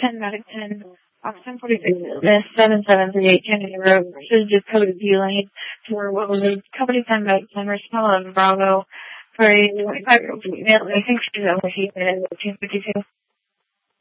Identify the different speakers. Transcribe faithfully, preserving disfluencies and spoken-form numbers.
Speaker 1: ten Medic ten, Box ten forty-six, Miss seven seven three eight Kennedy Road, versus zip code D lane for what was a Company ten Medic ten, Respondent Bravo, for a twenty-five-year-old female. I think she's only female, two fifty-two.